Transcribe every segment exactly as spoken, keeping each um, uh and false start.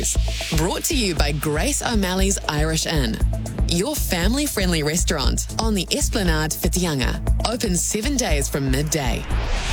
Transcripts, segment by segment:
Brought to you by Grace O'Malley's Irish Inn, your family-friendly restaurant on the Esplanade Whitianga. Open seven days from midday.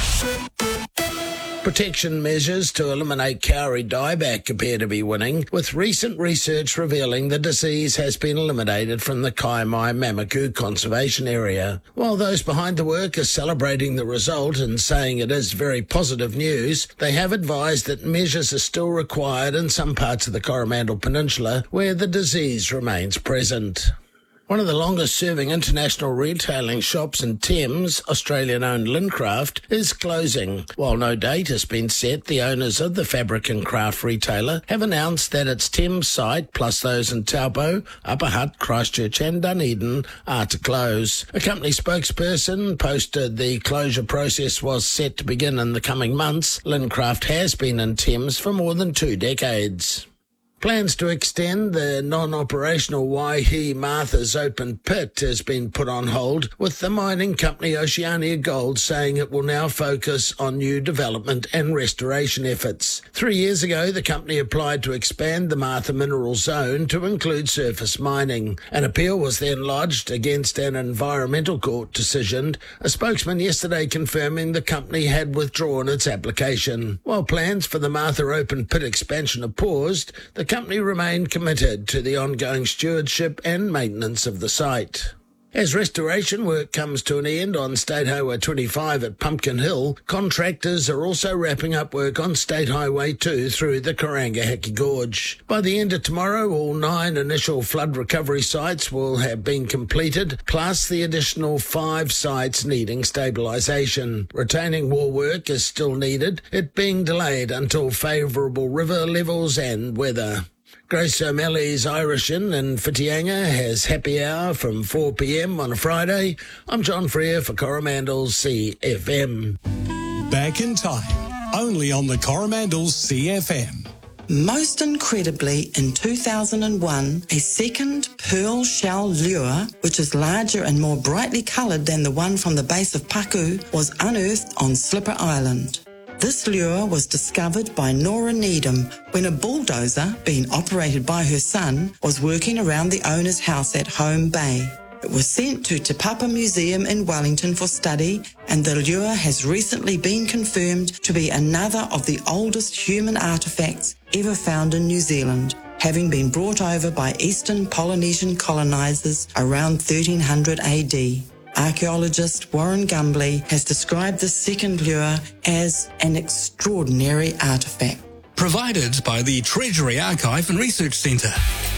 Protection measures to eliminate Kauri dieback appear to be winning, with recent research revealing the disease has been eliminated from the Kaimai Mamaku Conservation Area. While those behind the work are celebrating the result and saying it is very positive news, they have advised that measures are still required in some parts of the Coromandel Peninsula where the disease remains present. One of the longest-serving international retailing shops in Thames, Australian-owned Lincraft, is closing. While no date has been set, the owners of the fabric and craft retailer have announced that its Thames site, plus those in Taupo, Upper Hutt, Christchurch and Dunedin, are to close. A company spokesperson posted the closure process was set to begin in the coming months. Lincraft has been in Thames for more than two decades. Plans to extend the non-operational Waihi Martha's open pit has been put on hold, with the mining company Oceania Gold saying it will now focus on new development and restoration efforts. Three years ago, the company applied to expand the Martha mineral zone to include surface mining. An appeal was then lodged against an environmental court decision, a spokesman yesterday confirming the company had withdrawn its application. While plans for the Martha open pit expansion are paused, the The company remained committed to the ongoing stewardship and maintenance of the site. As restoration work comes to an end on State Highway twenty-five at Pumpkin Hill, contractors are also wrapping up work on State Highway two through the Karangahaki Gorge. By the end of tomorrow, all nine initial flood recovery sites will have been completed, plus the additional five sites needing stabilisation. Retaining wall work is still needed, it being delayed until favourable river levels and weather. Grace O'Malley's Irish Inn in Whitianga has happy hour from four p.m. on a Friday. I'm John Freer for Coromandel's C F M. Back in time, only on the Coromandel's C F M. Most incredibly, in two thousand one, a second pearl shell lure, which is larger and more brightly coloured than the one from the base of Paku, was unearthed on Slipper Island. This lure was discovered by Nora Needham when a bulldozer, being operated by her son, was working around the owner's house at Home Bay. It was sent to Te Papa Museum in Wellington for study, and the lure has recently been confirmed to be another of the oldest human artefacts ever found in New Zealand, having been brought over by Eastern Polynesian colonisers around thirteen hundred A D. Archaeologist Warren Gumbley has described the second lure as an extraordinary artefact. Provided by the Treasury Archive and Research Centre.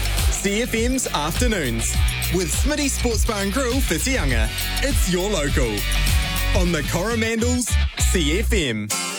C F M's Afternoons with Smitty Sports Bar and Grill Whitianga. It's your local on the Coromandel's C F M.